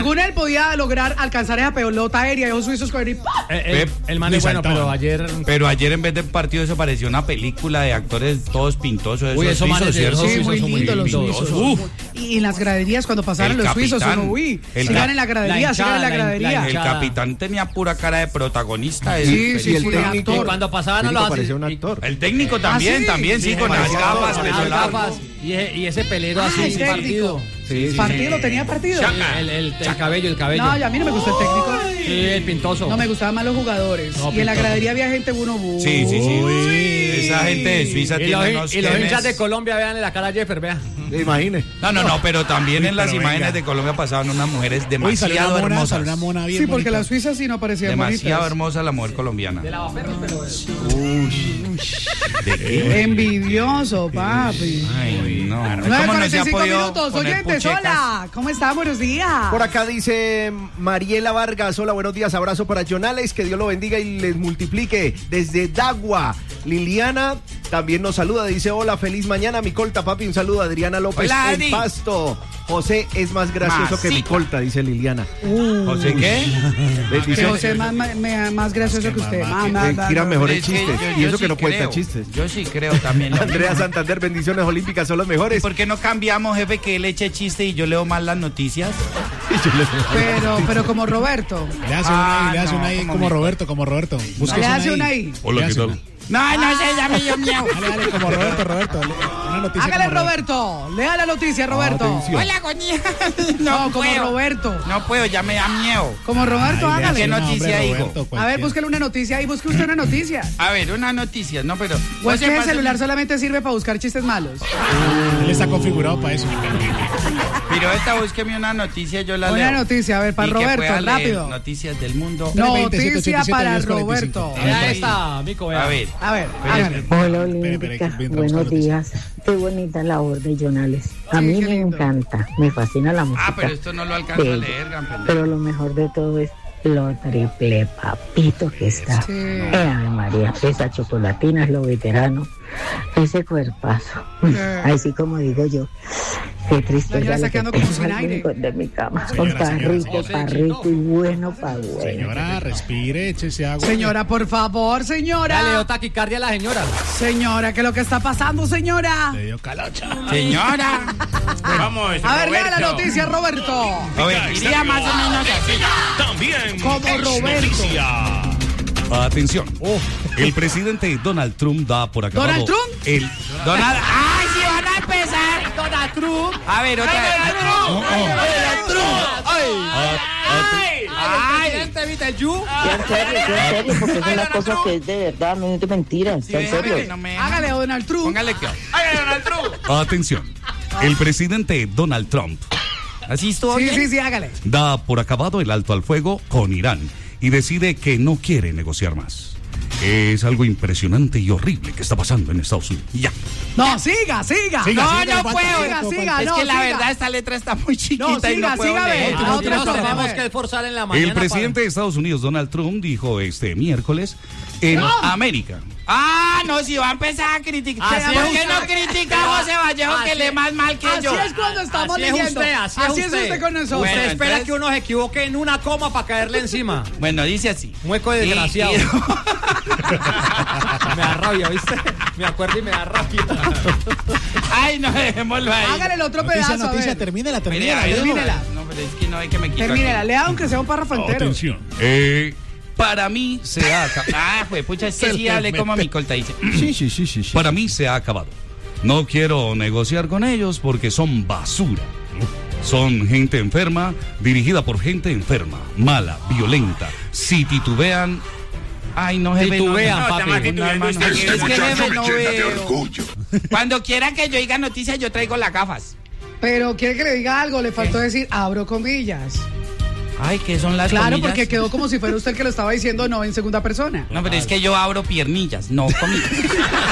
Según él podía lograr alcanzar esa pelota aérea y los suizos con él. El man es bueno, pero ayer en vez de partido eso pareció una película de actores todos pintosos. Uy, esos manes ¿cierto? Sí, muy lindos los suizos. Uf. Y en las graderías cuando pasaron los suizos, sigan en la gradería, sigan en la gradería. El capitán tenía pura cara de protagonista. Sí, el técnico, actor. Cuando pasaban a los parecía un actor. El técnico también, sí, con las gafas. Y ese pelero así el sin técnico. partido. ¿Partido? ¿Tenía partido? El cabello. No, y a mí no me gustó el técnico. Sí, el pintoso. No, me gustaban más los jugadores. Y en la gradería había gente uno. Sí. Esa gente de Suiza tiene unos Y los hinchas de Colombia, vean la cara de Jeffer, vea. Imagine. No, pero también en las imágenes de Colombia pasaban unas mujeres demasiado hermosas. Sí, porque las suizas sí no parecían demasiado bonitas. hermosa la mujer colombiana. De lavaperros, pero... ¿De qué? Envidioso, papi. Ay, no. 9:45 minutos. Oyentes, hola. ¿Cómo están? Buenos días. Por acá dice Mariela Vargas, hola, buenos días, abrazo para Jonales, que Dios lo bendiga y les multiplique. Desde Dagua, Liliana también nos saluda, dice hola, feliz mañana, mi colta, papi, un saludo a Adriana López hola, en Pasto. José es más gracioso que mi colta, dice Liliana. ¿José qué? Que José es más gracioso que usted. Tira mejores Pero es que chistes, yo y eso sí que no cuenta creo. chistes. Yo sí creo también. Andrea Santander, bendiciones olímpicas, son los mejores. ¿Por qué no cambiamos, jefe, que él eche chiste y yo leo más las noticias? Pero como Roberto. Le hace una ahí como Roberto. Le hace una ahí. Hola, ¿qué tal? No, se llame yo miau. Dale, como Roberto. Una noticia. Hágale, como Roberto. Lea la noticia, Roberto. Atención. Hola, coña. No, como Roberto. No puedo, ya me da miedo. Como Roberto, Ay, hágale. ¿Qué noticia, Roberto, hijo? A ver, búsquele una noticia ahí, busque usted una noticia. A ver, una noticia, no, pero... O es que el pasa- celular solamente sirve para buscar chistes malos. Él está configurado para eso. Pero esta búsqueme una noticia, yo la leo. Una noticia, a ver, para Y que pueda Roberto, leer rápido. Noticias del mundo. Noticia 27, para 10, 45. Roberto. Vea esta, Mico, vea. A ver. A ver, hágale. Hola Olímpica, Espere, buenos días. Qué bonita labor de Jonales. A Sí, mí qué me lindo. encanta, me fascina la música. Pero esto no lo alcanzo a de leer, ella. gran pendejo. Pero lo mejor de todo es lo triple papito que está. Sí. Ave María, esa chocolatina es lo veterano, ese cuerpazo. Así como digo yo, qué triste. La señora está quedando como sin aire. De mi cama, Señora, con pa' señora, rico, pa' rico y bueno pa' bueno. Señora, respire, échese agua. Señora, por favor, Ya le señora. dio taquicardia a la señora. Señora, ¿qué es lo que está pasando, señora? Le dio calocha. Señora. Vamos, A ver, lea la noticia, Roberto. A ver, iría más o menos así. También Como es Roberto. noticia. Atención. El presidente Donald Trump da por acabado. ¿Donald Trump? El Donald. ¡Ay, si van a empezar! Donald Trump. A ver, otra vez. ¡Ay! ¿Viste el Yu? En serio, porque es una cosa que es de verdad, no es de mentiras, Sí, en serio. que no me- Hágale, Donald Trump. Póngale que. Atención. El presidente Donald Trump Así estuvo bien. Sí, hágale. da por acabado el alto al fuego con Irán y decide que no quiere negociar más. Es algo impresionante y horrible que está pasando en Estados Unidos. Ya. No, siga. No puedo. Siga, Es no, que la siga. verdad esta letra está muy chiquita No, y siga, no puedo siga, leer. ve. Nosotros otra cosa, a tenemos ver. que esforzar en la mañana. El presidente de Estados Unidos, Donald Trump, dijo este miércoles en América. No, si va a empezar a criticar. Así ¿Por es qué usted. no critica a José Vallejo que lee más mal que Así yo? es cuando estamos Así es leyendo. usted, así es usted con nosotros. Bueno, Usted espera entonces- que uno se equivoque en una coma para caerle encima. Bueno, dice así. Mueco de Y- desgraciado. y- Me da rabia, ¿viste? Me acuerdo y me da rabia. Ay, no, dejémoslo ahí. Hágale el otro pedazo, a Noticia, ver. termínela. Mire, a ver, termínela. No, pero es que no hay que me quitar. Termínela, lea aunque sea un párrafo entero. Atención. Para mí se ha acabado. Pues pucha, es que sí hablé como mi colta dice. Sí. Para mí se ha acabado. No quiero negociar con ellos porque son basura. Son gente enferma, dirigida por gente enferma, mala, violenta. Si titubean... Ay, no, jefe, Titubean, no, papi. no, hermano. Es que jefe, no veo. orgullo. Cuando quieran que yo diga noticias, yo traigo las gafas. Pero quiere que le diga algo, le faltó decir, abro comillas. Ay, ¿qué son las Claro, comillas? porque quedó como si fuera usted el que lo estaba diciendo, no en segunda persona. No, pero es que yo abro piernillas, no comillas.